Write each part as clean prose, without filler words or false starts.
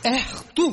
تو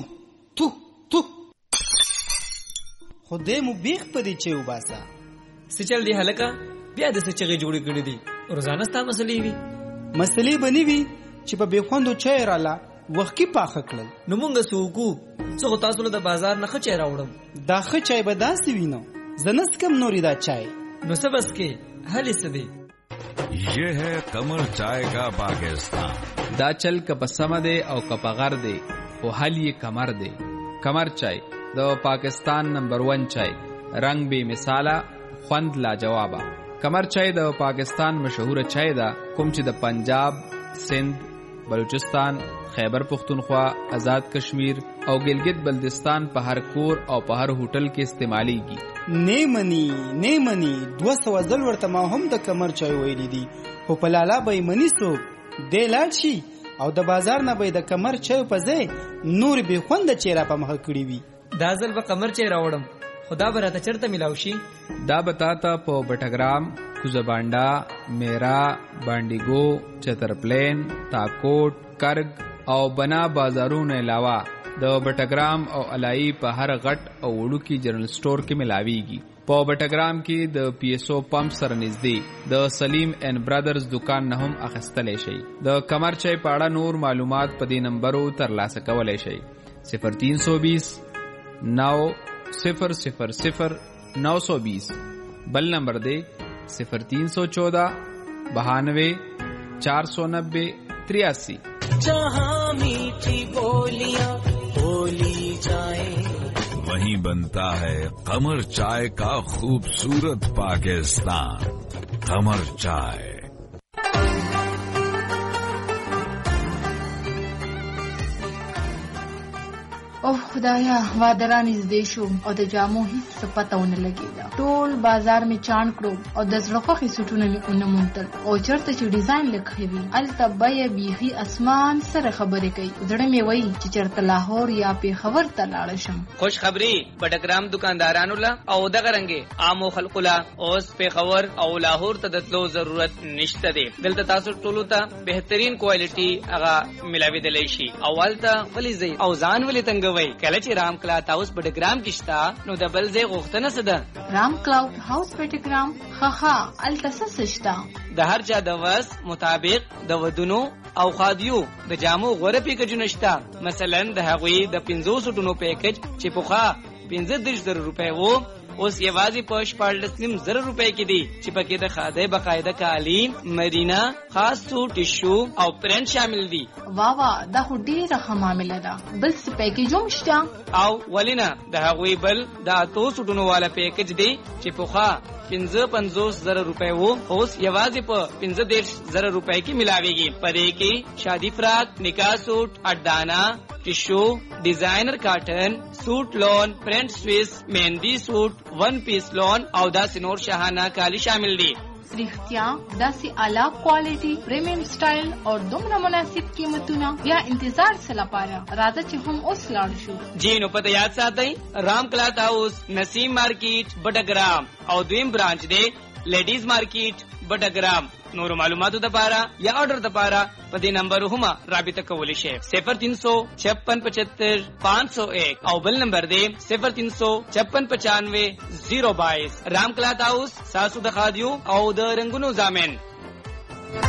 خدای مو بیخ پدې چې وباسا سچل دی هلکا بیا د سچغه جوړې کړې دي روزانه ستا مسلې وي مسلې بنی وي چې په بخوندو چای رااله وخت کې پاخه کړل نو مونږ سوکو څو تاسو له بازار نه خچې راوړم دا خچای به داسې وینو زنس کم نوري دا چای نو سبس کې حل سدي یہ ہے قمر چائے کا پاکستان دا چل که په سمه دی او که په غر دی خو حل یې کمر دی کمر چای د پاکستان نمبر 1 چای رنگ بے مثاله خوند لاجوابه کمر چای د پاکستان مشهور چای ده کوم چې د پنجاب سندھ بلوچستان خیبر پختونخوا آزاد کشمیر او گلگت بلتستان په هر کور او په هر هوټل کې استعمالیږي نیمنی 200 ځل ورته ما هم د کمر چای ویلي دي خو په لالا به منی سو دی لاړ شي او د بازار نه به د کمر چای په ځای نور به خوند چیرې په مخ کړی وي دا ځل به کمر چای راوړم خدا براته چرته ملاوي شي دا بتاتا په بټګرام کوزبانډا میرا بانډیګو چترپلین تاکوټ کرګ او بنا بازارونو علاوه د بټګرام او علای په هر غټ او وړو کې جنرال سٹور کې ملاويږي په بټګرام کې د پی ایس او پمپ سره نږدې د سلیم اینڈ برادرز دکان نه هم اخیستلی شي د کمر چای په اړه نور معلومات په دې نمبرو ترلاسه کولی شي 0320 9000920 بل نمبر دے 0314 92 490 83 जहाँ मीठी बोलियां बोली जाए वहीं बनता है कमर चाय का खूबसूरत पाकिस्तान कमर चाय اوه خدایا وادران نږدې شو او د جامو هیڅ څه پته ونه لګېده ټول بازار می چاڼ کړو او د زړه خوښې سوټونه مې ونه موندل او چېرته چې ډیزاین لږ وي هلته بیه بیخي اسمان سره خبرې کوي زړه مې وایي چې چېرته لاهور یا پېښور ته لاړه شم خوش خبری بټګرام دکاندارانو لا او دغه رنګې عامو خلکو لا اوس پېښور او لاهور ته د تلو ضرورت نشته دی دلته تاسو ټولو ته بهترین کوالټي هغه ملاویدلی شي اول ته ولې ځئ او ځان ولې تنګ کله چې رام کلاوډ هاوس بټګرام کې شته نو د بل ځای غوښتنه څه ده رام کلاوډ هاوس بټګرام خخا التسه شته د هر چا د وس مطابق د ودونو او خادیو د جامو غوړه پیکجونه شته مثلا د هغوی د 500 ټونو پیکج چې پوخا 15000 روپے وو اوس یوازې په 14,000 روپے کې دي چې پکې د خاده بقاعده کالی مرینا خاص سوټ ټیشو او پرنټ شامل دي واوا دا خو ډیره ښه معامله ده بل څه پیکج هم شته او ولینا د هغوی بل د 800 ټونو والا پیکج دی چې پوخا 55,000 روپے وو اوس یوازې په 15,000 روپے کې ملاويږي پدې کې شادي فراق نکاح سوټ اډانا ټیشو ډیزاینر کاټن سوټ لون پرنٹ سویس مهندی سوټ ون پیس لون او داسې نور شاهانه کالی شامل دي رښتیا داسې اعلی کوالټي پریمیم سټایل او دومره مناسب قیمتونه یا انتظار څه لپاره راځه چې هم اوس لاړ شو جی نو پته یاد ساتئ رام کلاوډ هاوس نسیم مارکیټ بټګرام او دویم برانچ دی لیډیز مارکیټ بټګرام نور معلوماتو لپاره یا آرډر لپاره په دې نمبر هم رابطه کولی شئ 0356750501 او بل نمبر دی 0356955022 رام کلاوډ هاوس ساسو د خادیو او د رنگونو ضامن